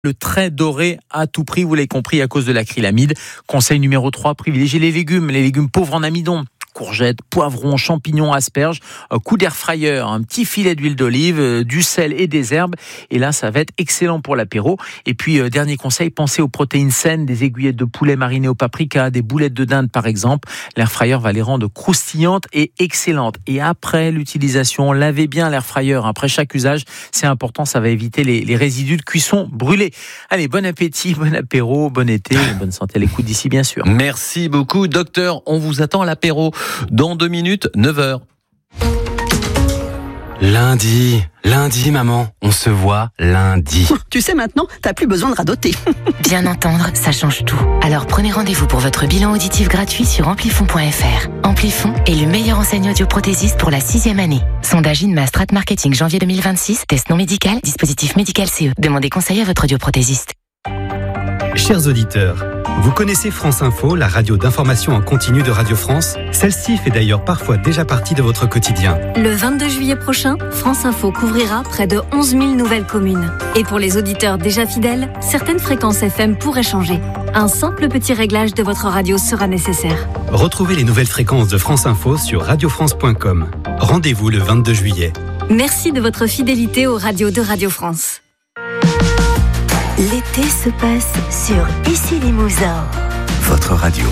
Le trait doré à tout prix, vous l'avez compris, à cause de l'acrylamide. Conseil numéro 3, privilégiez les légumes pauvres en amidon. Courgettes, poivrons, champignons, asperges, un coup d'air fryer, un petit filet d'huile d'olive, du sel et des herbes. Et là, ça va être excellent pour l'apéro. Et puis, dernier conseil, pensez aux protéines saines, des aiguillettes de poulet marinées au paprika, des boulettes de dinde par exemple. L'air fryer va les rendre croustillantes et excellentes. Et après l'utilisation, lavez bien l'air fryer. Après chaque usage, c'est important, ça va éviter les résidus de cuisson brûlés. Allez, bon appétit, bon apéro, bon été, bonne santé à l'écoute d'ici bien sûr. Merci beaucoup, docteur. On vous attend à l'apéro. Dans 2 minutes, 9h. Lundi, maman, on se voit lundi. Tu sais maintenant, t'as plus besoin de radoter. Bien entendre, ça change tout. Alors prenez rendez-vous pour votre bilan auditif gratuit sur amplifon.fr. Amplifon est le meilleur enseignant audioprothésiste pour la 6e année. Sondage INMA Strat Marketing janvier 2026, test non médical, dispositif médical CE. Demandez conseil à votre audioprothésiste. Chers auditeurs, vous connaissez France Info, la radio d'information en continu de Radio France? Celle-ci fait d'ailleurs parfois déjà partie de votre quotidien. Le 22 juillet prochain, France Info couvrira près de 11 000 nouvelles communes. Et pour les auditeurs déjà fidèles, certaines fréquences FM pourraient changer. Un simple petit réglage de votre radio sera nécessaire. Retrouvez les nouvelles fréquences de France Info sur radiofrance.com. Rendez-vous le 22 juillet. Merci de votre fidélité aux radios de Radio France. L'été se passe sur Ici Limousin. Votre radio.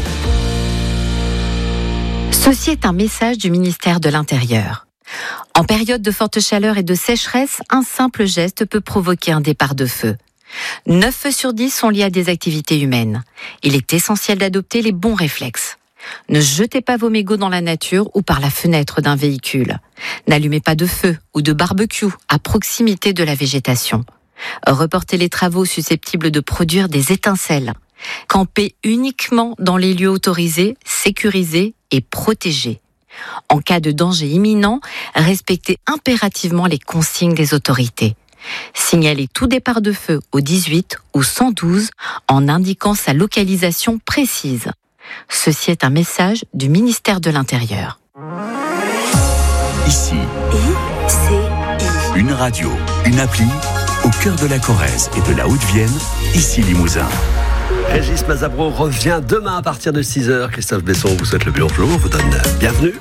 Ceci est un message du ministère de l'Intérieur. En période de forte chaleur et de sécheresse, un simple geste peut provoquer un départ de feu. 9 feux sur 10 sont liés à des activités humaines. Il est essentiel d'adopter les bons réflexes. Ne jetez pas vos mégots dans la nature ou par la fenêtre d'un véhicule. N'allumez pas de feu ou de barbecue à proximité de la végétation. Reportez les travaux susceptibles de produire des étincelles. Campez uniquement dans les lieux autorisés, sécurisés et protégés. En cas de danger imminent, respectez impérativement les consignes des autorités. Signalez tout départ de feu au 18 ou 112 en indiquant sa localisation précise. Ceci est un message du ministère de l'Intérieur. Ici, une radio, une appli, au cœur de la Corrèze et de la Haute-Vienne, Ici Limousin. Régis Mazabro revient demain à partir de 6h. Christophe Besson vous souhaite le bonjour, vous donne bienvenue.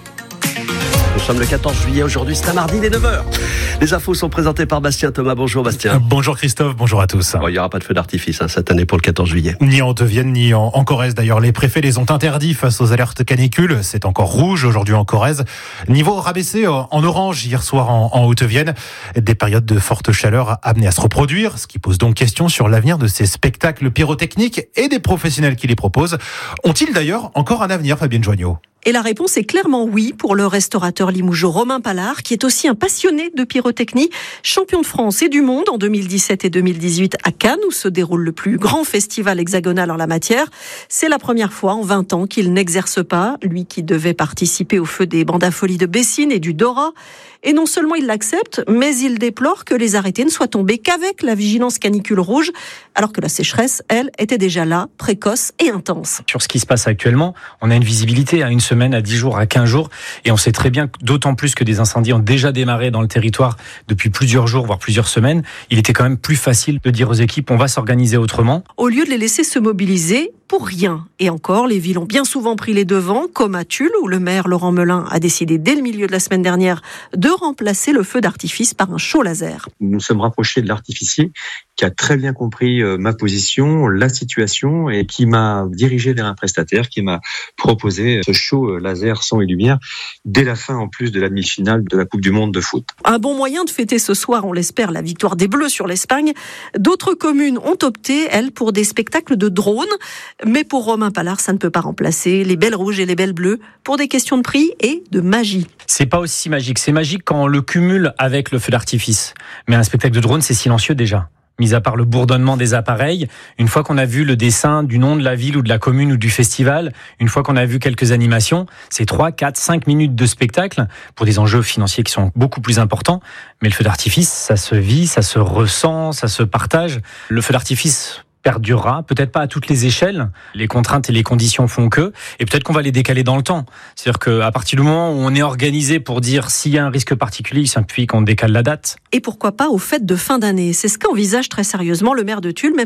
Nous sommes le 14 juillet, aujourd'hui c'est un mardi, il est 9h. Les infos sont présentées par Bastien Thomas. Bonjour Bastien. Bonjour Christophe, bonjour à tous. Bon, il n'y aura pas de feu d'artifice cette année pour le 14 juillet. Ni en Haute-Vienne, ni en Corrèze. D'ailleurs, les préfets les ont interdits face aux alertes canicules. C'est encore rouge aujourd'hui en Corrèze. Niveau rabaissé en orange hier soir en Haute-Vienne. Des périodes de forte chaleur amenées à se reproduire, ce qui pose donc question sur l'avenir de ces spectacles pyrotechniques et des professionnels qui les proposent. Ont-ils d'ailleurs encore un avenir, Fabienne Joignot ? Et la réponse est clairement oui pour le restaurateur limougeau Romain Pallard, qui est aussi un passionné de pyrotechnie, champion de France et du monde en 2017 et 2018 à Cannes, où se déroule le plus grand festival hexagonal en la matière. C'est la première fois en 20 ans qu'il n'exerce pas, lui qui devait participer au feu des bandes à folie de Bessines et du Dora. Et non seulement il l'accepte, mais il déplore que les arrêtés ne soient tombés qu'avec la vigilance canicule rouge, alors que la sécheresse, elle, était déjà là, précoce et intense. Sur ce qui se passe actuellement, on a une visibilité à 1 semaine, à 10 jours, à 15 jours, et on sait très bien, d'autant plus que des incendies ont déjà démarré dans le territoire depuis plusieurs jours, voire plusieurs semaines, il était quand même plus facile de dire aux équipes, on va s'organiser autrement. Au lieu de les laisser se mobiliser, pour rien. Et encore, les villes ont bien souvent pris les devants, comme à Tulle, où le maire Laurent Melun a décidé dès le milieu de la semaine dernière de remplacer le feu d'artifice par un chaud laser. Nous nous sommes rapprochés de l'artificier qui a très bien compris ma position, la situation, et qui m'a dirigé vers un prestataire qui m'a proposé ce show laser son et lumière dès la fin en plus de la demi-finale de la Coupe du Monde de foot. Un bon moyen de fêter ce soir, on l'espère, la victoire des Bleus sur l'Espagne. D'autres communes ont opté, elles, pour des spectacles de drones. Mais pour Romain Pallard, ça ne peut pas remplacer les belles rouges et les belles bleues pour des questions de prix et de magie. C'est pas aussi magique. C'est magique quand on le cumule avec le feu d'artifice. Mais un spectacle de drone, c'est silencieux déjà. Mis à part le bourdonnement des appareils, une fois qu'on a vu le dessin du nom de la ville ou de la commune ou du festival, une fois qu'on a vu quelques animations, c'est 3, 4, 5 minutes de spectacle pour des enjeux financiers qui sont beaucoup plus importants. Mais le feu d'artifice, ça se vit, ça se ressent, ça se partage. Le feu d'artifice perdurera, peut-être pas à toutes les échelles. Les contraintes et les conditions font que, et peut-être qu'on va les décaler dans le temps. C'est-à-dire qu'à partir du moment où on est organisé pour dire s'il y a un risque particulier, il suffit qu'on décale la date. Et pourquoi pas aux fêtes de fin d'année. C'est ce qu'envisage très sérieusement le maire de Tulle, même